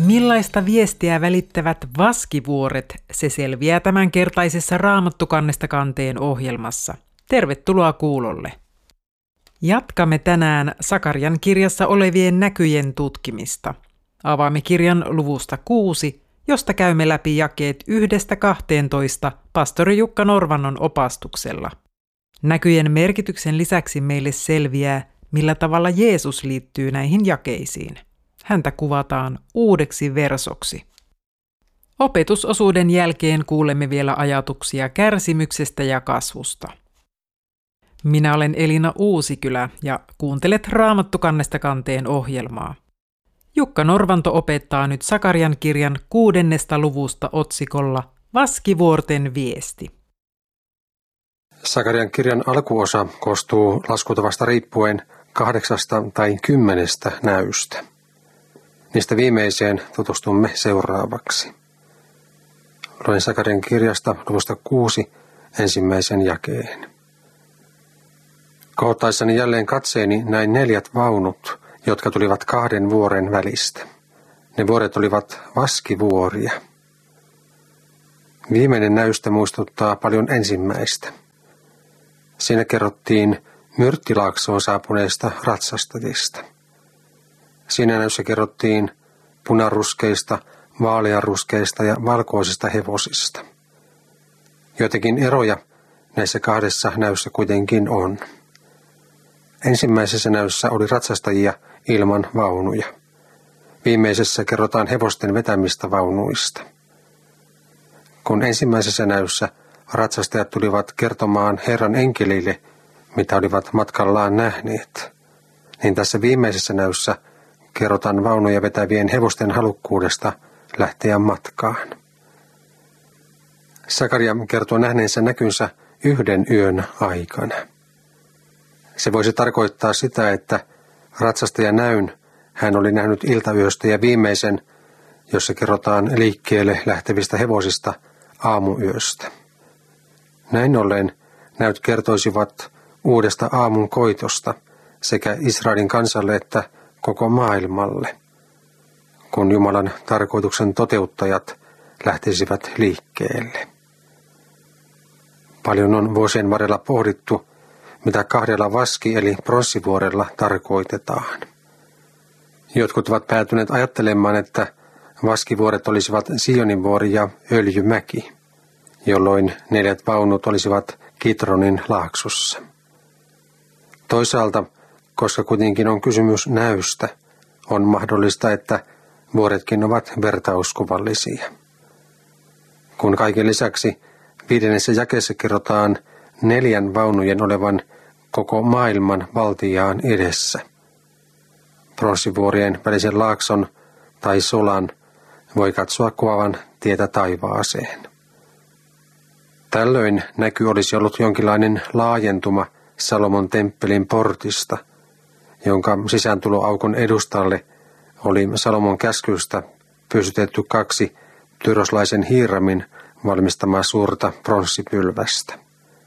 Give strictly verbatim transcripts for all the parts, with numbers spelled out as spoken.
Millaista viestiä välittävät vaskivuoret, se selviää tämänkertaisessa Raamattu kannesta kanteen ohjelmassa. Tervetuloa kuulolle. Jatkamme tänään Sakarian kirjassa olevien näkyjen tutkimista. Avaamme kirjan luvusta kuusi, josta käymme läpi jakeet yhdestä kahteentoista pastori Jukka Norvannon opastuksella. Näkyjen merkityksen lisäksi meille selviää, millä tavalla Jeesus liittyy näihin jakeisiin. Häntä kuvataan uudeksi versoksi. Opetusosuuden jälkeen kuulemme vielä ajatuksia kärsimyksestä ja kasvusta. Minä olen Elina Uusikylä ja kuuntelet Raamattu kannesta kanteen ohjelmaa. Jukka Norvanto opettaa nyt Sakarian kirjan kuudennesta luvusta otsikolla Vaskivuorten viesti. Sakarian kirjan alkuosa koostuu laskutavasta riippuen kahdeksasta tai kymmenestä näystä. Niistä viimeiseen tutustumme seuraavaksi. Luen Sakarian kirjasta luvusta kuusi ensimmäisen jakeen. Kohottaessani jälleen katseeni näin neljät vaunut, jotka tulivat kahden vuoren välistä. Ne vuoret olivat vaskivuoria. Viimeinen näystä muistuttaa paljon ensimmäistä. Siinä kerrottiin Myrttilaaksoon saapuneista ratsastajista. Siinä näyssä kerrottiin punaruskeista, vaaleanruskeista ja valkoisista hevosista. Joitakin eroja näissä kahdessa näyssä kuitenkin on. Ensimmäisessä näyssä oli ratsastajia ilman vaunuja. Viimeisessä kerrotaan hevosten vetämistä vaunuista. Kun ensimmäisessä näyssä ratsastajat tulivat kertomaan Herran enkelille, mitä olivat matkallaan nähneet, niin tässä viimeisessä näyssä kerrotaan vaunuja vetävien hevosten halukkuudesta lähteä matkaan. Sakaria kertoo nähneensä näkynsä yhden yön aikana. Se voisi tarkoittaa sitä, että ratsastajan näyn hän oli nähnyt iltayöstä ja viimeisen, jossa kerrotaan liikkeelle lähtevistä hevosista aamuyöstä. Näin ollen näyt kertoisivat uudesta aamun koitosta sekä Israelin kansalle että koko maailmalle, kun Jumalan tarkoituksen toteuttajat lähtisivät liikkeelle. Paljon on vuosien varrella pohdittu, mitä kahdella vaski- eli pronssivuorella tarkoitetaan. Jotkut ovat päätyneet ajattelemaan, että vaskivuoret olisivat Sionin vuori ja Öljymäki, jolloin neljät vaunut olisivat Kitronin laaksossa. Toisaalta, koska kuitenkin on kysymys näystä, on mahdollista, että vuoretkin ovat vertauskuvallisia. Kun kaiken lisäksi viidennessä jakeessa kerrotaan neljän vaunujen olevan koko maailman valtiaan edessä. Pronssivuorien välisen laakson tai solan voi katsoa kuvaavan tietä taivaaseen. Tällöin näky olisi ollut jonkinlainen laajentuma Salomon temppelin portista, jonka sisääntuloaukon edustalle oli Salomon käskystä pystytetty kaksi tyroslaisen Hiiramin valmistamaa suurta pronssipylvästä.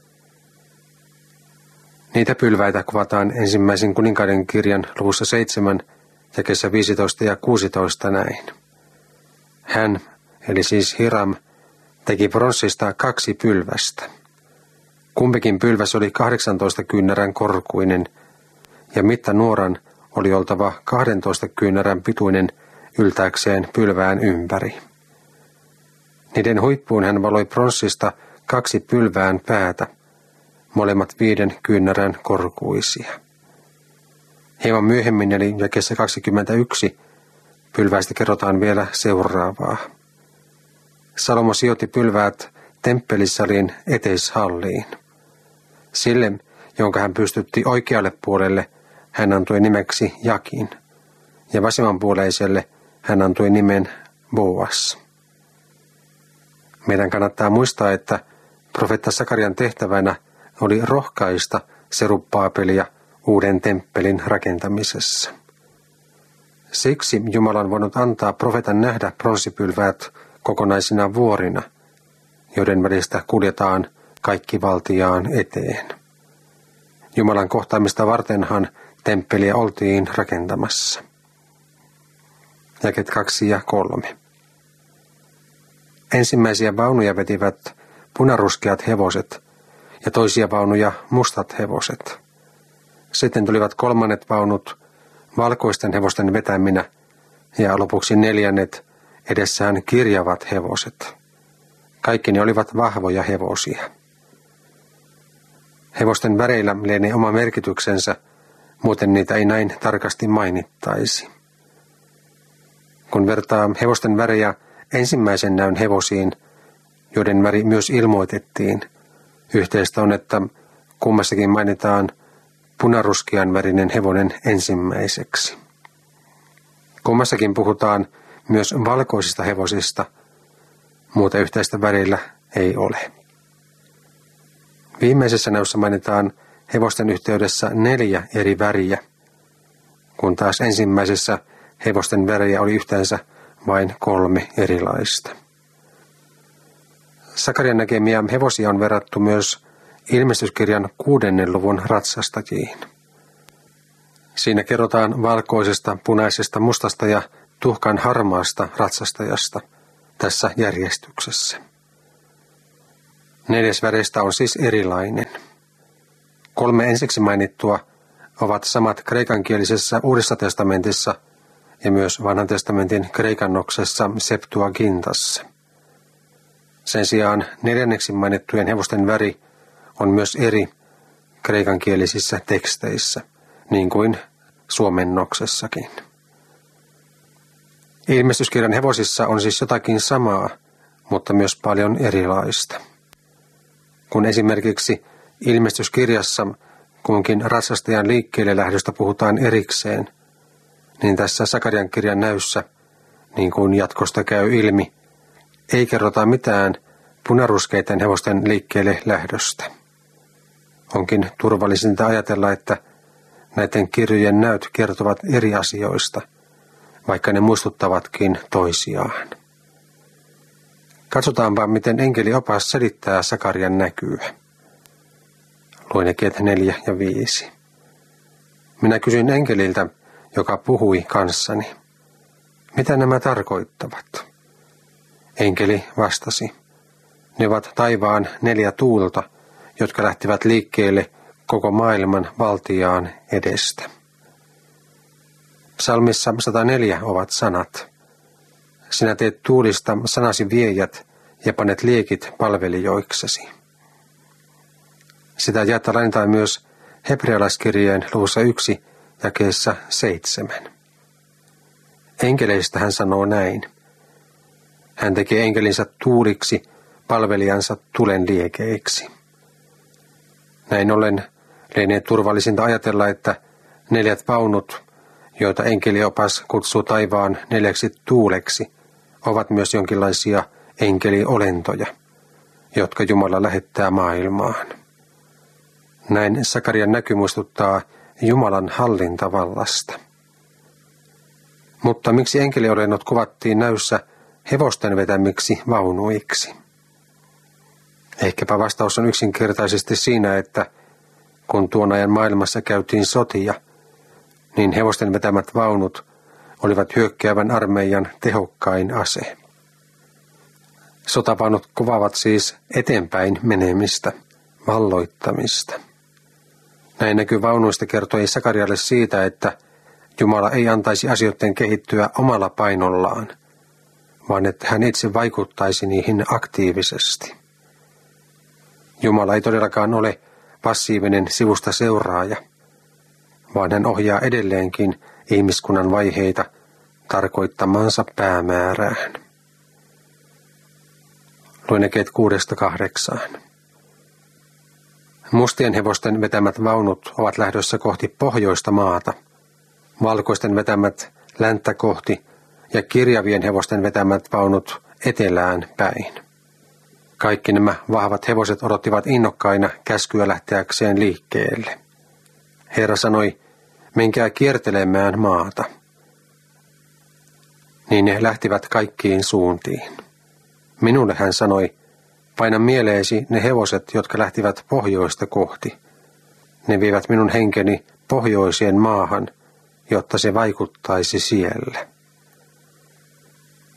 Niitä pylväitä kuvataan ensimmäisen kuninkaiden kirjan luvussa seitsemän, jakeessa viisitoista ja kuusitoista näin. Hän, eli siis Hiram, teki pronssista kaksi pylvästä. Kumpikin pylväs oli kahdeksantoista kyynärän korkuinen, ja mittanuoran oli oltava kahdentoista kyynärän pituinen yltääkseen pylvään ympäri. Niiden huippuun hän valoi pronssista kaksi pylvään päätä, molemmat viiden kyynärän korkuisia. Hieman myöhemmin, eli jakeessa kaksikymmentäyksi, pylväistä kerrotaan vielä seuraavaa. Salomo sijoitti pylväät temppelisalin eteishalliin. Sille, jonka hän pystytti oikealle puolelle, hän antoi nimeksi Jakin, ja vasemmanpuoleiselle hän antoi nimen Boas. Meidän kannattaa muistaa, että profeetta Sakarian tehtävänä oli rohkaista Serubbaabelia uuden temppelin rakentamisessa. Siksi Jumala on voinut antaa profeetan nähdä pronssipylväät kokonaisina vuorina, joiden välistä kuljetaan kaikki valtiaan eteen. Jumalan kohtaamista vartenhan temppeliä oltiin rakentamassa. jakeet kaksi ja kolme. Ensimmäisiä vaunuja vetivät punaruskeat hevoset ja toisia vaunuja mustat hevoset. Sitten tulivat kolmannet vaunut valkoisten hevosten vetäminä ja lopuksi neljännet edessään kirjavat hevoset. Kaikki ne olivat vahvoja hevosia. Hevosten väreillä lienee oma merkityksensä, muuten niitä ei näin tarkasti mainittaisi. Kun vertaa hevosten värejä ensimmäisen näyn hevosiin, joiden väri myös ilmoitettiin, yhteistä on, että kummassakin mainitaan punaruskean värinen hevonen ensimmäiseksi. Kummassakin puhutaan myös valkoisista hevosista, muuta yhteistä värillä ei ole. Viimeisessä näyssä mainitaan hevosten yhteydessä neljä eri väriä, kun taas ensimmäisessä hevosten värejä oli yhteensä vain kolme erilaista. Sakarian näkemiä hevosia on verrattu myös ilmestyskirjan kuudennen luvun ratsastajiin. Siinä kerrotaan valkoisesta, punaisesta, mustasta ja tuhkan harmaasta ratsastajasta tässä järjestyksessä. Neljäs väreistä on siis erilainen. Kolme ensiksi mainittua ovat samat kreikankielisessä Uudessa testamentissa ja myös Vanhan testamentin kreikannoksessa Septuagintassa. Sen sijaan neljänneksi mainittujen hevosten väri on myös eri kreikankielisissä teksteissä, niin kuin suomennoksessakin. Ilmestyskirjan hevosissa on siis jotakin samaa, mutta myös paljon erilaista. Kun esimerkiksi ilmestyskirjassa kunkin ratsastajan liikkeelle lähdöstä puhutaan erikseen, niin tässä Sakarian kirjan näyssä, niin kuin jatkosta käy ilmi, ei kerrota mitään punaruskeiden hevosten liikkeelle lähdöstä. Onkin turvallisinta ajatella, että näiden kirjojen näyt kertovat eri asioista, vaikka ne muistuttavatkin toisiaan. Katsotaanpa, miten enkeliopas selittää Sakarian näkyä. Luen jakeet neljä ja viisi. Minä kysyin enkeliltä, joka puhui kanssani, mitä nämä tarkoittavat? Enkeli vastasi, ne ovat taivaan neljä tuulta, jotka lähtivät liikkeelle koko maailman valtiaan edestä. Psalmissa sata neljä ovat sanat. Sinä teet tuulista sanasi viejät ja panet liekit palvelijoiksesi. Sitä jaetta lainataan myös hebrealaiskirjeen luvussa yksi jakeessa seitsemän. Enkeleistä hän sanoo näin. Hän tekee enkelinsä tuuliksi, palvelijansa tulen liekeiksi. Näin ollen lienee turvallisinta ajatella, että neljät vaunut, joita enkeliopas kutsuu taivaan neljäksi tuuleksi, ovat myös jonkinlaisia enkeliolentoja, jotka Jumala lähettää maailmaan. Näin Sakarian näky muistuttaa Jumalan hallintavallasta. Mutta miksi enkeliolennot kuvattiin näyssä hevosten vetämiksi vaunuiksi? Ehkäpä vastaus on yksinkertaisesti siinä, että kun tuon ajan maailmassa käytiin sotia, niin hevosten vetämät vaunut olivat hyökkäävän armeijan tehokkain ase. Sotavaunut kuvaavat siis eteenpäin menemistä, valloittamista. Näin näky vaunuista kertoi Sakarialle siitä, että Jumala ei antaisi asioiden kehittyä omalla painollaan, vaan että hän itse vaikuttaisi niihin aktiivisesti. Jumala ei todellakaan ole passiivinen sivusta seuraaja, vaan hän ohjaa edelleenkin ihmiskunnan vaiheita tarkoittamansa päämäärään. Luen jakeet kuudesta kahdeksaan. Mustien hevosten vetämät vaunut ovat lähdössä kohti pohjoista maata, valkoisten vetämät länttä kohti ja kirjavien hevosten vetämät vaunut etelään päin. Kaikki nämä vahvat hevoset odottivat innokkaina käskyä lähteäkseen liikkeelle. Herra sanoi, menkää kiertelemään maata. Niin ne lähtivät kaikkiin suuntiin. Minulle hän sanoi, paina mieleesi ne hevoset, jotka lähtivät pohjoista kohti. Ne vievät minun henkeni pohjoiseen maahan, jotta se vaikuttaisi siellä.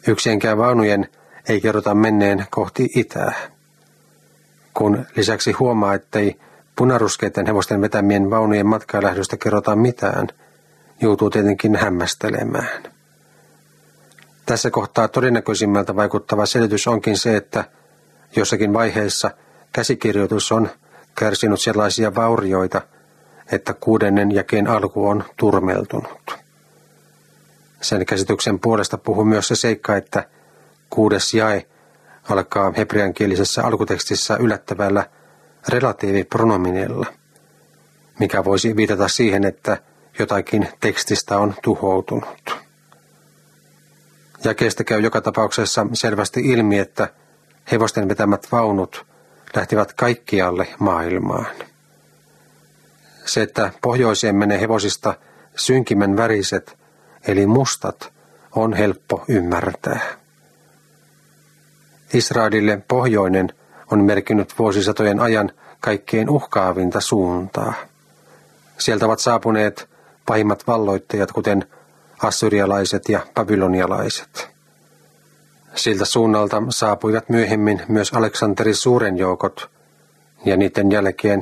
Yksienkään vaunujen ei kerrota menneen kohti itää. Kun lisäksi huomaa, ettei punaruskeiden hevosten vetämien vaunujen matkalähdöstä kerrota mitään, joutuu tietenkin hämmästelemään. Tässä kohtaa todennäköisimmältä vaikuttava selitys onkin se, että jossakin vaiheessa käsikirjoitus on kärsinyt sellaisia vaurioita, että kuudennen jakeen alku on turmeltunut. Sen käsityksen puolesta puhuu myös se seikka, että kuudes jae alkaa hebreankielisessä alkutekstissä yllättävällä relatiivipronominella, mikä voisi viitata siihen, että jotakin tekstistä on tuhoutunut. Jakeesta käy joka tapauksessa selvästi ilmi, että hevosten vetämät vaunut lähtivät kaikkialle maailmaan. Se, että pohjoiseen menee hevosista synkimän väriset, eli mustat, on helppo ymmärtää. Israelille pohjoinen on merkinnyt vuosisatojen ajan kaikkein uhkaavinta suuntaa. Sieltä ovat saapuneet pahimmat valloittajat, kuten assyrialaiset ja babylonialaiset. Siltä suunnalta saapuivat myöhemmin myös Aleksanterin suuren joukot, ja niiden jälkeen